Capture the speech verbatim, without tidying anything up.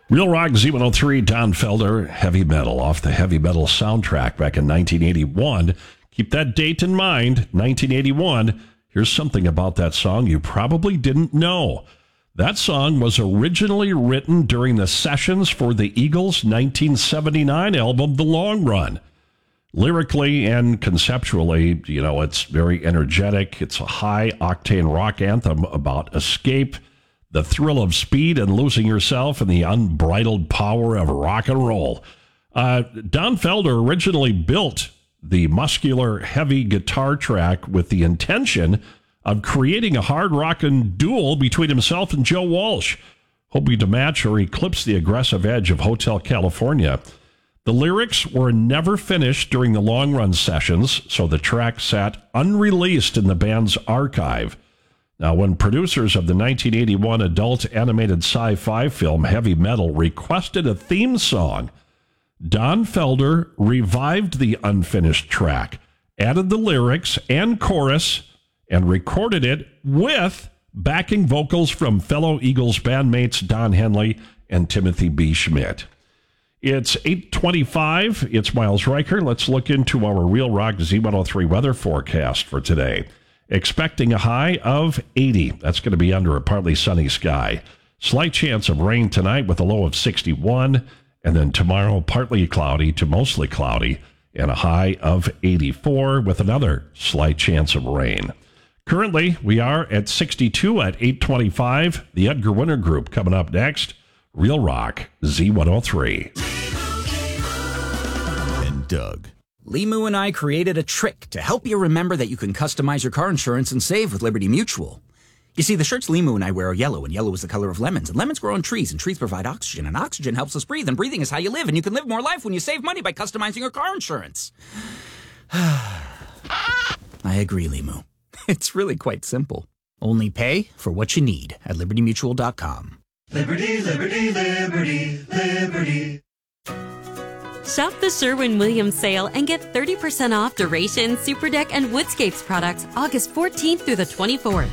Real Rock Z one oh three, Don Felder, Heavy Metal, off the Heavy Metal soundtrack back in nineteen eighty-one. Keep that date in mind, nineteen eighty-one. Here's something about that song you probably didn't know. That song was originally written during the sessions for the Eagles' nineteen seventy-nine album, The Long Run. Lyrically and conceptually, you know, it's very energetic. It's a high-octane rock anthem about escape, the thrill of speed and losing yourself, and the unbridled power of rock and roll. Uh, Don Felder originally built the muscular, heavy guitar track with the intention of creating a hard rockin' duel between himself and Joe Walsh, hoping to match or eclipse the aggressive edge of Hotel California. The lyrics were never finished during the Long Run sessions, so the track sat unreleased in the band's archive. Now, when producers of the nineteen eighty-one adult animated sci-fi film Heavy Metal requested a theme song, Don Felder revived the unfinished track, added the lyrics and chorus, and recorded it with backing vocals from fellow Eagles bandmates Don Henley and Timothy B. Schmidt. It's eight twenty-five. It's Miles Riker. Let's look into our Real Rock Z one oh three weather forecast for today. Expecting a high of eighty. That's going to be under a partly sunny sky. Slight chance of rain tonight with a low of sixty-one. And then tomorrow, partly cloudy to mostly cloudy and a high of eighty-four with another slight chance of rain. Currently, we are at sixty-two at eight twenty-five. The Edgar Winter Group coming up next. Real Rock Z one oh three. And Doug. Limu and I created a trick to help you remember that you can customize your car insurance and save with Liberty Mutual. You see, the shirts Limu and I wear are yellow, and yellow is the color of lemons. And lemons grow on trees, and trees provide oxygen, and oxygen helps us breathe, and breathing is how you live, and you can live more life when you save money by customizing your car insurance. I agree, Limu. It's really quite simple. Only pay for what you need at liberty mutual dot com. Liberty, liberty, liberty, liberty. Shop the Sherwin-Williams sale and get thirty percent off Duration, Superdeck, and Woodscapes products August fourteenth through the twenty-fourth.